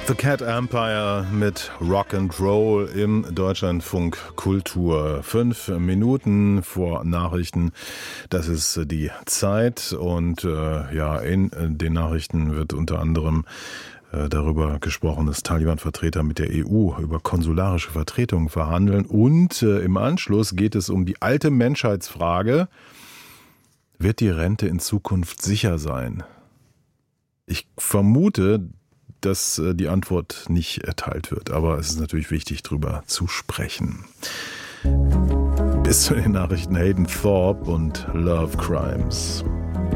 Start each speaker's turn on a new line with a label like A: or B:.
A: The Cat Empire mit Rock'n'Roll im Deutschlandfunk Kultur. 5 Minuten vor Nachrichten. Das ist die Zeit. Und in den Nachrichten wird unter anderem darüber gesprochen, dass Taliban-Vertreter mit der EU über konsularische Vertretungen verhandeln. Und im Anschluss geht es um die alte Menschheitsfrage: Wird die Rente in Zukunft sicher sein? Ich vermute, dass die Antwort nicht erteilt wird. Aber es ist natürlich wichtig, darüber zu sprechen. Bis zu den Nachrichten Hayden Thorpe und Love Crimes.